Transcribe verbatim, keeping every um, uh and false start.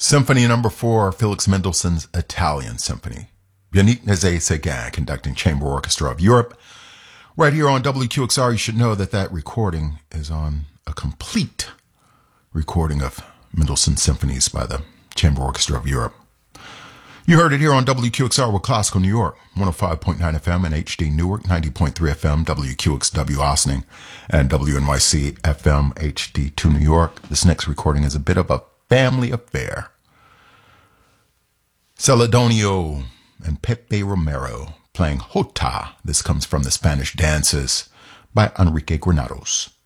Symphony number four, Felix Mendelssohn's Italian Symphony. Yannick Nézet-Séguin conducting Chamber Orchestra of Europe. Right here on W Q X R, you should know that that recording is on a complete recording of Mendelssohn symphonies by the Chamber Orchestra of Europe. You heard it here on W Q X R with Classical New York, one oh five point nine F M and H D Newark, ninety point three F M, W Q X W Ossining, and W N Y C F M H D two New York. This next recording is a bit of a family affair. Celedonio and Pepe Romero playing Jota. This comes from the Spanish Dances by Enrique Granados.